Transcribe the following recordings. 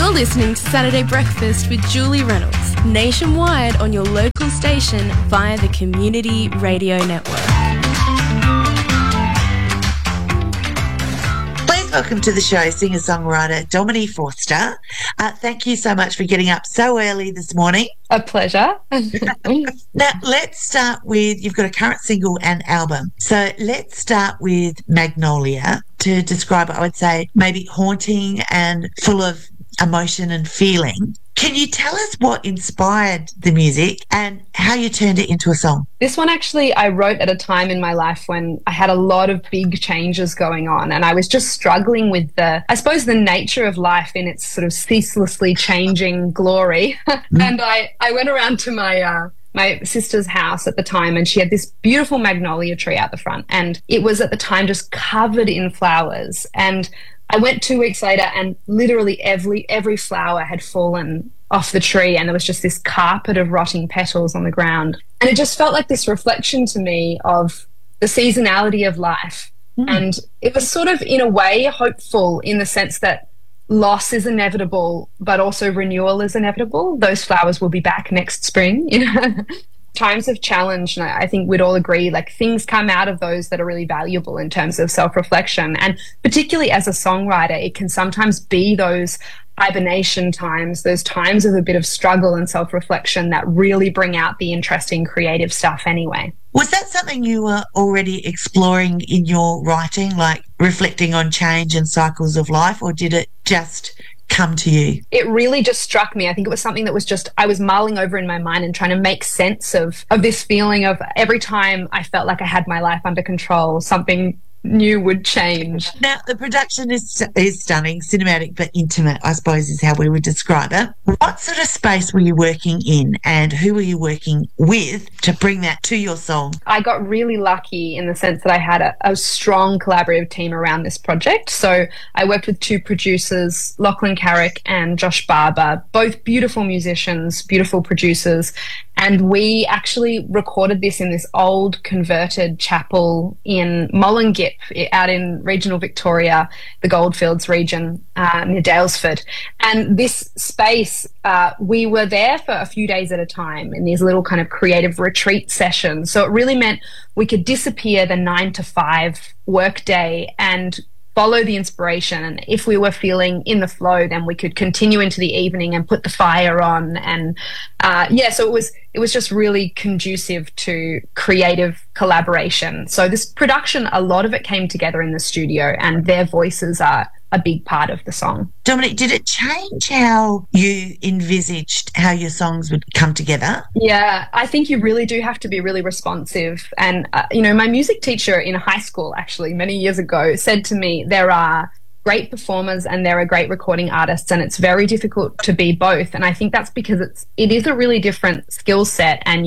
You're listening to Saturday Breakfast with Julie Reynolds, nationwide on your local station via the Community Radio Network. Please welcome to the show singer-songwriter Dominique Forster. Thank you so much for getting up so early this morning. A pleasure. Now, let's start with, you've got a current single and album. So let's start with Magnolia. To describe it, I would say maybe haunting and full of emotion and feeling. Can you tell us what inspired the music and how you turned it into a song? This one actually I wrote at a time in my life when I had a lot of big changes going on, and I was just struggling with the nature of life in its sort of ceaselessly changing glory. And I went around to my sister's house at the time, and she had this beautiful magnolia tree out the front, and it was at the time just covered in flowers. And I went 2 weeks later and literally every flower had fallen off the tree, and there was just this carpet of rotting petals on the ground. And it just felt like this reflection to me of the seasonality of life. And it was sort of, in a way, hopeful in the sense that loss is inevitable, but also renewal is inevitable. Those flowers will be back next spring, you know. Times of challenge, and I think we'd all agree, like, things come out of those that are really valuable in terms of self-reflection. And particularly as a songwriter, it can sometimes be those hibernation times, those times of a bit of struggle and self-reflection that really bring out the interesting creative stuff anyway. Was that something you were already exploring in your writing, like reflecting on change and cycles of life, or did it just come to you? It really just struck me. I think it was something that was just, I was mulling over in my mind and trying to make sense of this feeling of every time I felt like I had my life under control, something new would change. Now, the production is stunning, cinematic but intimate, I suppose is how we would describe it. What sort of space were you working in, and who were you working with to bring that to your song? I got really lucky in the sense that I had a strong collaborative team around this project. So I worked with 2 producers, Lachlan Carrick and Josh Barber, both beautiful musicians, beautiful producers. And we actually recorded this in this old converted chapel in Mollingip out in regional Victoria, the Goldfields region, near Daylesford. And this space, we were there for a few days at a time in these little kind of creative retreat sessions. So it really meant we could disappear the 9 to 5 work day and follow the inspiration, and if we were feeling in the flow, then we could continue into the evening and put the fire on. And so it was just really conducive to creative collaboration. So this production, a lot of it came together in the studio, and their voices are a big part of the song. Dominique, did it change how you envisaged how your songs would come together? Yeah, I think you really do have to be really responsive. And, my music teacher in high school, actually, many years ago, said to me, there are great performers and there are great recording artists, and it's very difficult to be both. And I think that's because it is a really different skill set, and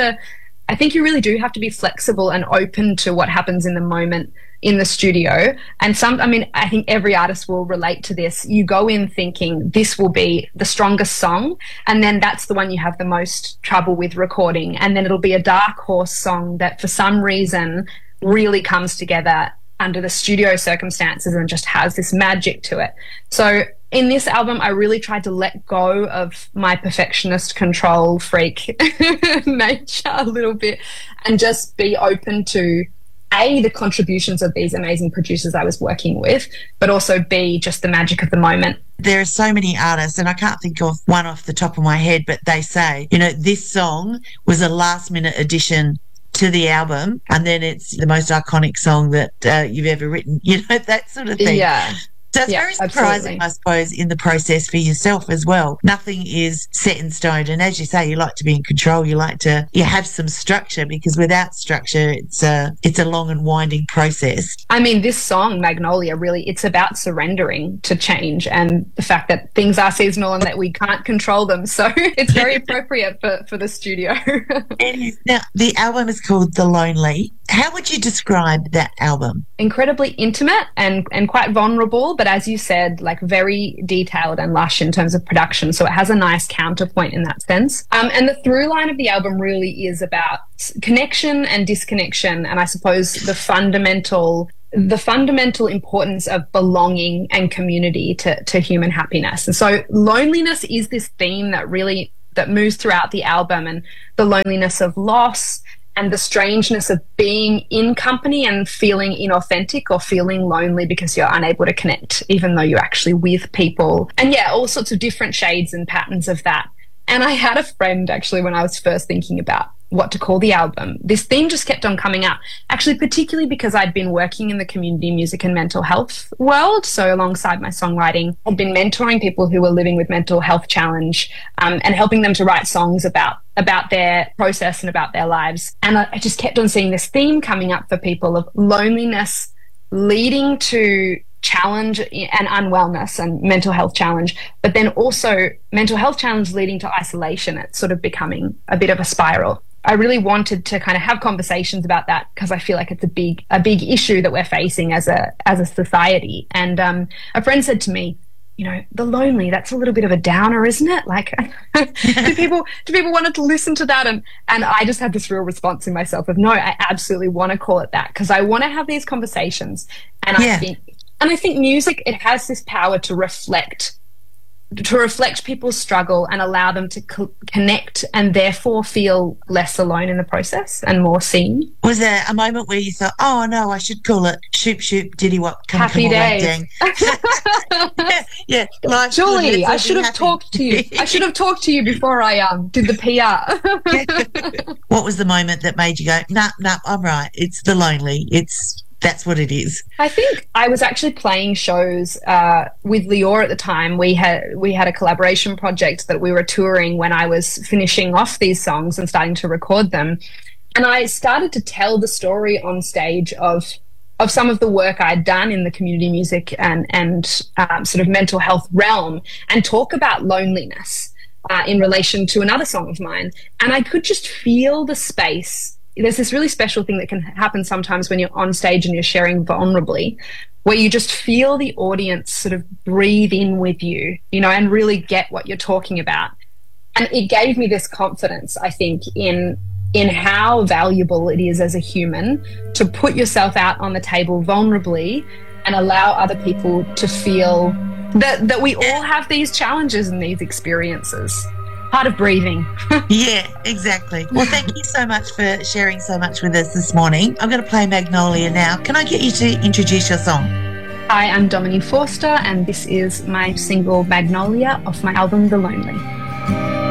I think you really do have to be flexible and open to what happens in the moment in the studio. And I think every artist will relate to this. You go in thinking this will be the strongest song, and then that's the one you have the most trouble with recording. And then it'll be a dark horse song that for some reason really comes together under the studio circumstances and just has this magic to it. So in this album, I really tried to let go of my perfectionist control freak nature a little bit and just be open to the contributions of these amazing producers I was working with, but also B, just the magic of the moment. There are so many artists, and I can't think of one off the top of my head, but they say, this song was a last-minute addition to the album, and then it's the most iconic song that you've ever written, that sort of thing. Yeah. So it's very surprising, absolutely, I suppose, in the process for yourself as well. Nothing is set in stone. And as you say, you like to be in control. You have some structure, because without structure, it's a long and winding process. I mean, this song, Magnolia, really, it's about surrendering to change and the fact that things are seasonal and that we can't control them. So it's very appropriate for the studio. Now, the album is called The Lonely. How would you describe that album? Incredibly intimate and quite vulnerable, but as you said, like very detailed and lush in terms of production. So it has a nice counterpoint in that sense. And the through line of the album really is about connection and disconnection. And I suppose the fundamental the fundamental importance of belonging and community to human happiness. And so loneliness is this theme that moves throughout the album, and the loneliness of loss and the strangeness of being in company and feeling inauthentic or feeling lonely because you're unable to connect, even though you're actually with people. And yeah, all sorts of different shades and patterns of that. And I had a friend actually when I was first thinking about what to call the album. This theme just kept on coming up, actually, particularly because I'd been working in the community music and mental health world. So alongside my songwriting, I'd been mentoring people who were living with mental health challenge, and helping them to write songs about their process and about their lives. And I just kept on seeing this theme coming up for people of loneliness leading to challenge and unwellness and mental health challenge, but then also mental health challenge leading to isolation. It's sort of becoming a bit of a spiral. I really wanted to kind of have conversations about that because I feel like it's a big issue that we're facing as a society. And a friend said to me, the lonely, that's a little bit of a downer, isn't it? Like, do people want to listen to that? And I just had this real response in myself of, no, I absolutely want to call it that because I want to have these conversations. And I think music, it has this power to reflect people's struggle and allow them to connect and therefore feel less alone in the process and more seen. Was there a moment where you thought, oh no, I should call it Shoop Shoop Diddy Wop Happy Days? Yeah. Julie, I should have talked to you. I should have talked to you before I did the PR. What was the moment that made you go, nah, I'm right. It's the lonely. That's what it is. I think I was actually playing shows with Lior at the time. We had a collaboration project that we were touring when I was finishing off these songs and starting to record them. And I started to tell the story on stage of some of the work I'd done in the community music and sort of mental health realm, and talk about loneliness in relation to another song of mine. And I could just feel the space. There's this really special thing that can happen sometimes when you're on stage and you're sharing vulnerably, where you just feel the audience sort of breathe in with you, and really get what you're talking about. And it gave me this confidence, I think, in how valuable it is as a human to put yourself out on the table vulnerably and allow other people to feel that we all have these challenges and these experiences. Part of breathing. Yeah, exactly. Well, thank you so much for sharing so much with us this morning. I'm going to play Magnolia now. Can I get you to introduce your song? Hi, I'm Dominique Forster, and this is my single Magnolia off my album The Lonely.